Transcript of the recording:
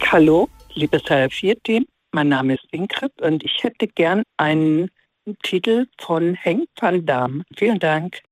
Hallo, liebes HR4-Team. Mein Name ist Ingrid und ich hätte gern einen Titel von Henk van Damme. Vielen Dank.